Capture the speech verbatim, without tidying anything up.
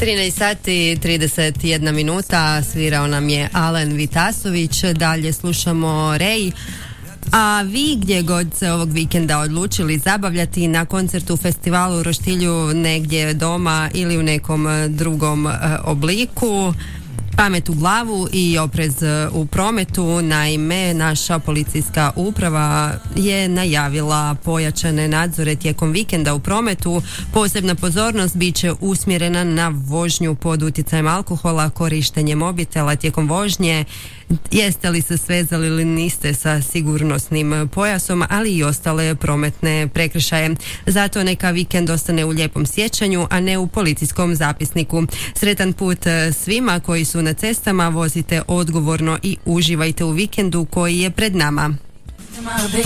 trinaest sati trideset jedna minuta, svirao nam je Alen Vitasović, dalje slušamo Ray. A vi gdje god se ovog vikenda odlučili zabavljati, na koncertu, festivalu u Roštilju, negdje doma ili u nekom drugom e, obliku, pamet u glavu i oprez u prometu. Naime, naša policijska uprava je najavila pojačane nadzore tijekom vikenda u prometu. Posebna pozornost bit će usmjerena na vožnju pod utjecajem alkohola, korištenje mobitela tijekom vožnje, jeste li se svezali ili niste sa sigurnosnim pojasom, ali i ostale prometne prekršaje. Zato neka vikend ostane u lijepom sjećanju, a ne u policijskom zapisniku. Sretan put svima koji su na cestama, vozite odgovorno i uživajte u vikendu koji je pred nama.